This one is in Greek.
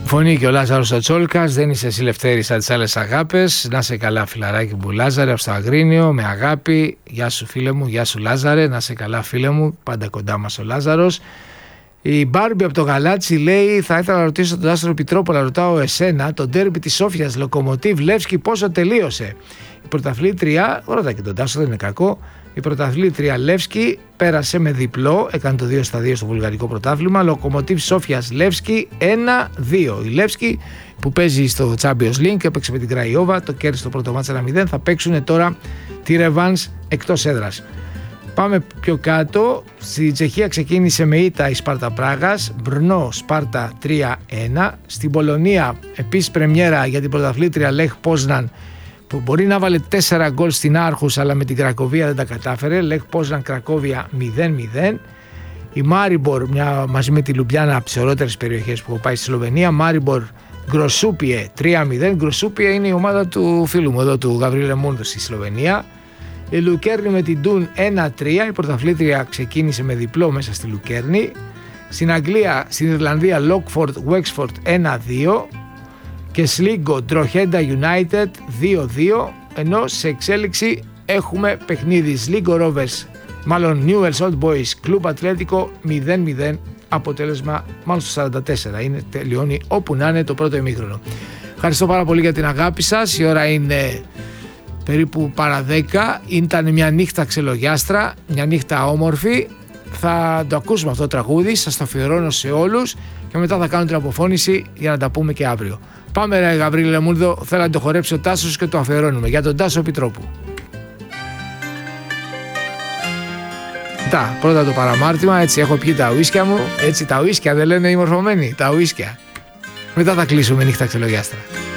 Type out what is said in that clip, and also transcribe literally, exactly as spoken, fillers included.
Φωνή και ο Λάζαρος ο Τσόλκας, δεν είσαι εσύ Λευτέρη σαν τις άλλες αγάπες. Να σε καλά φιλαράκι μου Λάζαρε, από στο Αγρίνιο, με αγάπη. Γεια σου φίλε μου, γεια σου Λάζαρε, να σε καλά φίλε μου, πάντα κοντά μας ο Λάζαρος. Η Μπάρμπι από το Γαλάτσι λέει: θα ήθελα να ρωτήσω τον Άστρο Πιτρόπολα, ρωτάω εσένα, το ντέρμπι της Σόφιας Λοκομοτίβ Λεύσκι πόσο τελείωσε? Η πρωταθλήτρια, ρώτα και τον Τάσο, δεν είναι κακό. Η πρωταθλήτρια Λεύσκι πέρασε με διπλό, έκανε το δύο στα δύο στο βουλγαρικό πρωτάθλημα. Λοκομοτίβ Σόφιας Λεύσκι ένα δύο. Η Λεύσκι που παίζει στο Champions League, έπαιξε με την Κραϊόβα, το κέρδισε το πρώτο μάτς ένα μηδέν. Θα παίξουν τώρα τη ρεβάνς εκτός έδρας. Πάμε πιο κάτω. Στη Τσεχία ξεκίνησε με ήττα η Σπάρτα Πράγας, Μπρνό Σπάρτα τρία ένα. Στην Πολωνία επίσης πρεμιέρα για την πρωταθλήτρια Λεχ Πόσναν, που μπορεί να βάλε τέσσερα γκολ στην Άρχους, αλλά με την Κρακοβία δεν τα κατάφερε. Λεχ Πόσναν Κρακόβια μηδέν μηδέν. Η Μάριμπορ, μια, μαζί με τη Λουμπιάνα, από τις ωραιότερες περιοχές που έχω πάει στη Σλοβενία. Μάριμπορ Γκροσούπιε τρία μηδέν. Γκροσούπιε είναι η ομάδα του φίλου μου εδώ, του Γαβρίλε Μούνδου, στη Σλοβενία. Η Λουκέρνη με την Ντούν ένα τρία. Η πρωταθλήτρια ξεκίνησε με διπλό μέσα στη Λουκέρνη. Στην Αγγλία, στην Ιρλανδία, Lockford Wexford ένα δύο. Και Σλίγκο Τροχέντα United δύο δύο. Ενώ σε εξέλιξη έχουμε παιχνίδι Σλίγκο Rovers, μάλλον Newell's Old Boys Club Ατλέτικο μηδέν μηδέν. Αποτέλεσμα μάλλον στο σαράντα τέσσερα. Είναι, τελειώνει όπου να είναι το πρώτο ημίχρονο. Ευχαριστώ πάρα πολύ για την αγάπη σας. Η ώρα είναι περίπου παρά δέκα. Ήταν μια νύχτα ξελογιάστρα, μια νύχτα όμορφη. Θα το ακούσουμε αυτό το τραγούδι, σας το αφιερώνω σε όλους και μετά θα κάνω την αποφώνηση για να τα πούμε και αύριο. Πάμε ρε Γαβρίλε Μούρδο, θέλω να το χορέψει ο Τάσος και το αφιερώνουμε για τον Τάσο Πιτρόπου. Τα, πρώτα το παραμάρτημα, έτσι έχω πιει τα ουίσκια μου, έτσι τα ουίσκια δεν λένε οι μορφωμένοι, τα ουίσκια. Μετά θα κλείσουμε νύχτα ξελογιάστρα.